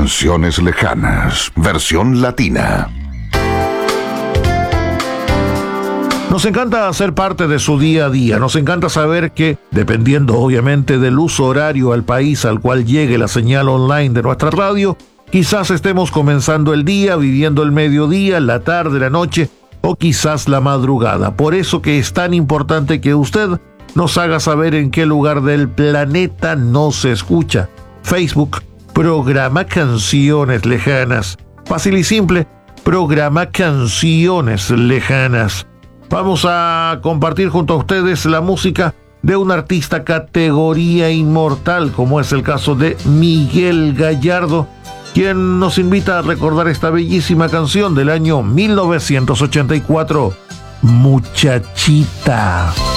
Canciones lejanas, versión latina. Nos encanta ser parte de su día a día, nos encanta saber que, dependiendo obviamente del uso horario al país al cual llegue la señal online de nuestra radio, quizás estemos comenzando el día, viviendo el mediodía, la tarde, la noche o quizás la madrugada. Por eso que es tan importante que usted nos haga saber en qué lugar del planeta nos escucha. Facebook, programa Canciones Lejanas. Fácil y simple, programa Canciones Lejanas. Vamos a compartir junto a ustedes la música de un artista categoría inmortal, como es el caso de Miguel Gallardo, quien nos invita a recordar esta bellísima canción del año 1984, Muchachita.